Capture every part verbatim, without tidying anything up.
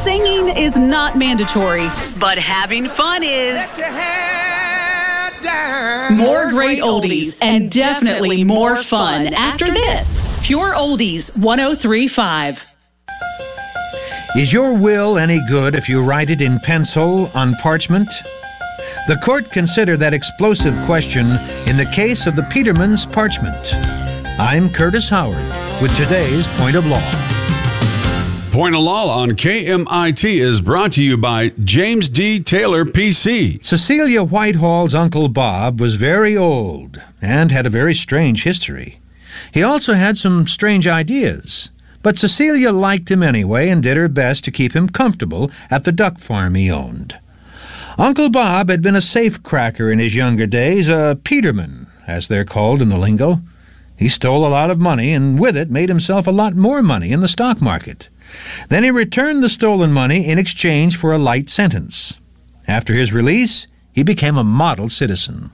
Singing is not mandatory, but having fun is. More great oldies and definitely more fun after this. Pure Oldies one oh three point five. Is your will any good if you write it in pencil on parchment? The court considered that explosive question in the case of the Peterman's parchment. I'm Curtis Howard with today's Point of Law. Point of Law on K M I T is brought to you by James D. Taylor, P C. Cecilia Whitehall's Uncle Bob was very old and had a very strange history. He also had some strange ideas, but Cecilia liked him anyway and did her best to keep him comfortable at the duck farm he owned. Uncle Bob had been a safe-cracker in his younger days, a Peterman, as they're called in the lingo. He stole a lot of money and with it made himself a lot more money in the stock market. Then he returned the stolen money in exchange for a light sentence. After his release, he became a model citizen.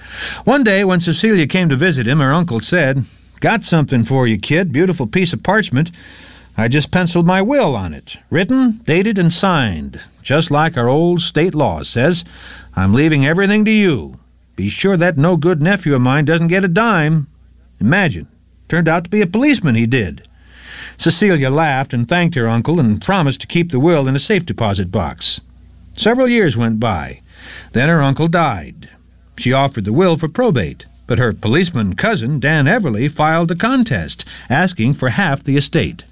One day when Cecilia came to visit him, her uncle said, "Got something for you, kid, beautiful piece of parchment. I just penciled my will on it, written, dated, and signed, just like our old state law says. I'm leaving everything to you. Be sure that no-good nephew of mine doesn't get a dime." Imagine, turned out to be a policeman, he did. Cecilia laughed and thanked her uncle and promised to keep the will in a safe deposit box. Several years went by. Then her uncle died. She offered the will for probate, but her policeman cousin, Dan Everly, filed a contest, asking for half the estate.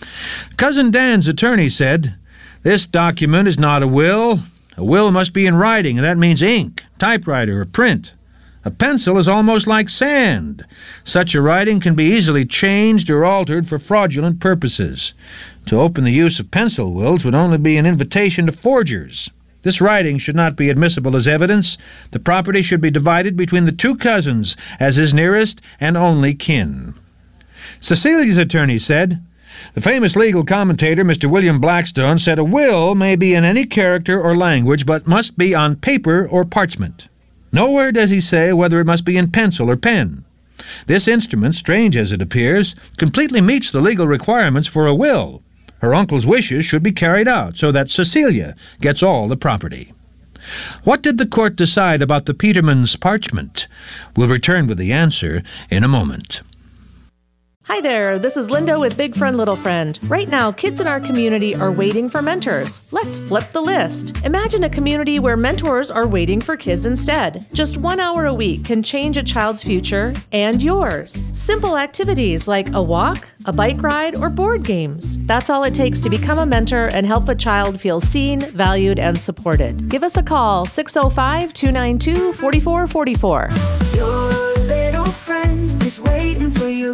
Cousin Dan's attorney said, "This document is not a will. A will must be in writing, and that means ink, typewriter, or print. A pencil is almost like sand. Such a writing can be easily changed or altered for fraudulent purposes. To open the use of pencil wills would only be an invitation to forgers. This writing should not be admissible as evidence. The property should be divided between the two cousins as his nearest and only kin." Cecilia's attorney said, "The famous legal commentator, Mister William Blackstone, said a will may be in any character or language, but must be on paper or parchment. Nowhere does he say whether it must be in pencil or pen. This instrument, strange as it appears, completely meets the legal requirements for a will. Her uncle's wishes should be carried out so that Cecilia gets all the property." What did the court decide about the Peterman's parchment? We'll return with the answer in a moment. Hi there, this is Linda with Big Friend Little Friend. Right now, kids in our community are waiting for mentors. Let's flip the list. Imagine a community where mentors are waiting for kids instead. Just one hour a week can change a child's future and yours. Simple activities like a walk, a bike ride, or board games. That's all it takes to become a mentor and help a child feel seen, valued, and supported. Give us a call, six oh five, two nine two, four four four four. Your little friend is waiting for you.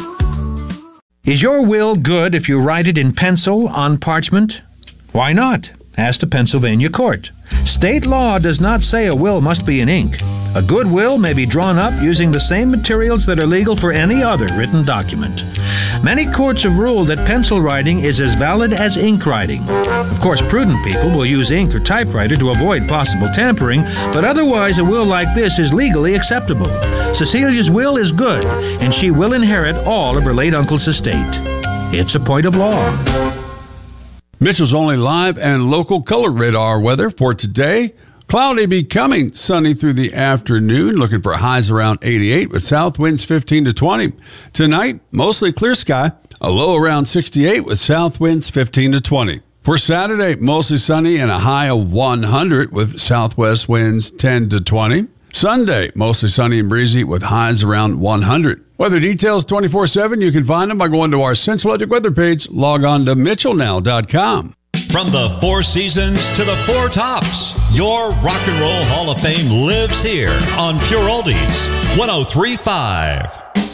Is your will good if you write it in pencil on parchment? Why not? Asked a Pennsylvania court. State law does not say a will must be in ink. A good will may be drawn up using the same materials that are legal for any other written document. Many courts have ruled that pencil writing is as valid as ink writing. Of course, prudent people will use ink or typewriter to avoid possible tampering, but otherwise a will like this is legally acceptable. Cecilia's will is good, and she will inherit all of her late uncle's estate. It's a point of law. Mitchell's only live and local color radar weather for today. Cloudy becoming sunny through the afternoon, looking for highs around eighty-eight with south winds fifteen to twenty. Tonight, mostly clear sky, a low around sixty-eight with south winds fifteen to twenty. For Saturday, mostly sunny and a high of one hundred with southwest winds ten to twenty. Sunday, mostly sunny and breezy with highs around one hundred. Weather details twenty-four seven. You can find them by going to our Central Electric weather page. Log on to mitchell now dot com. From the Four Seasons to the Four Tops, your Rock and Roll Hall of Fame lives here on Pure Oldies one oh three point five.